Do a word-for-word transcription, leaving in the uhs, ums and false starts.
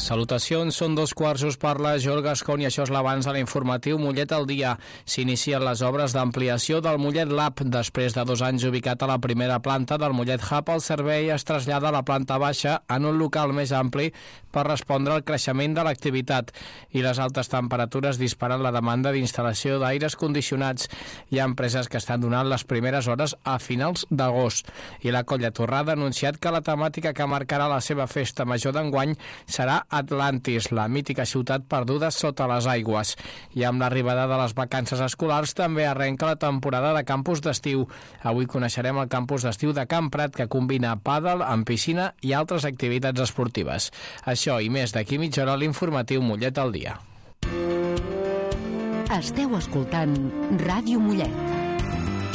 Salutacions, són dos quarts, us parla Joel Gascon i això és l'abans de l'informatiu Mollet al dia. S'inicien les obres d'ampliació del Mollet Lab. Després de dos anys ubicat a la primera planta del Mollet Hub, el servei es trasllada a la planta baixa en un local més ampli per respondre al creixement de l'activitat. I les altes temperatures disparen la demanda d'instal·lació d'aires condicionats. Hi ha empreses que estan donant les primeres hores a finals d'agost. I la Colla Torrada ha anunciat que la temàtica que marcarà la seva festa major d'enguany serà Atlantis, la mítica ciutat perduda sota les aigües. I amb l'arribada de les vacances escolars també arrenca la temporada de campus d'estiu. Avui coneixerem el campus d'estiu de Can Prat, que combina pàdel amb piscina i altres activitats esportives. Això i més d'aquí mitja hora a l'informatiu Mollet al dia. Esteu escoltant Ràdio Mollet.